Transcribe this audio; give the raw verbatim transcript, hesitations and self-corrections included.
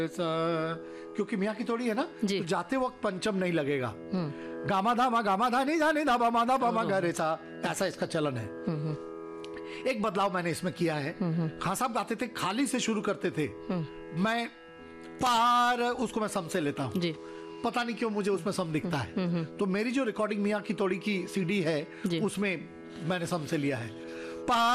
क्योंकि मियाँ की तोड़ी है ना, जी। तो जाते वक्त पंचम नहीं लगेगा। गामा धामा गामा धानी धानी धामा माधा पामा गा सा, ऐसा इसका चलन है। एक बदलाव मैंने इसमें किया है। खान साहब गाते थे, खाली से शुरू करते थे, मैं पार उसको मैं सम से लेता हूँ। पता नहीं क्यों मुझे उसमें सम दिखता है, तो मेरी जो रिकॉर्डिंग मियाँ की तोड़ी की सीडी है उसमें मैंने सम से लिया है। पार